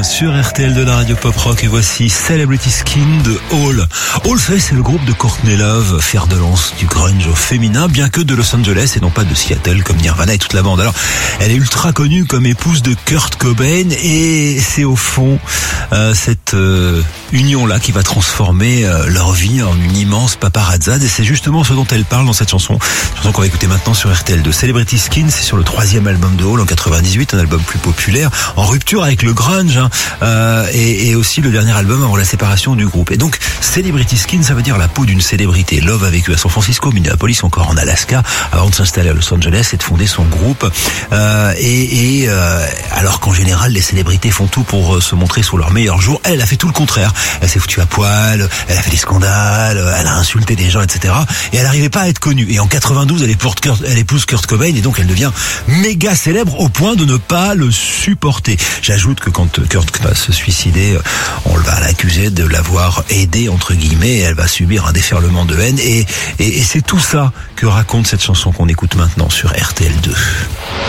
sur RTL de la radio pop rock et voici Celebrity Skin de Hall. Hall, c'est le groupe de Courtney Love, fer de lance du grunge au féminin, bien que de Los Angeles et non pas de Seattle comme Nirvana et toute la bande. Alors, elle est ultra connue comme épouse de Kurt Cobain et c'est au fond cette union-là qui va transformer leur vie en une immense paparazzade et c'est justement ce dont elle parle dans cette chanson qu'on va écouter maintenant sur RTL2. Celebrity Skin, c'est sur le 3e album de Hall en 98, un album plus populaire, en rupture avec le grunge, et aussi le dernier album avant la séparation du groupe. Et donc, Celebrity Skin, ça veut dire la peau d'une célébrité. Love a vécu à San Francisco, Minneapolis, encore en Alaska, avant de s'installer à Los Angeles et de fonder son groupe. Alors qu'en général, les célébrités font tout pour se montrer sous leur meilleur jour, elle a fait tout le contraire. Elle s'est foutue à poil, elle a fait des scandales, elle a insulté des gens, etc. Et elle n'arrivait pas à être connue. Et en 92, elle épouse Kurt Cobain et donc elle devient méga célèbre au point de ne pas le supporter. J'ajoute que quand Kurt va se suicider, on va l'accuser de l'avoir aidé entre guillemets et elle va subir un déferlement de haine et c'est tout ça que raconte cette chanson qu'on écoute maintenant sur RTL2.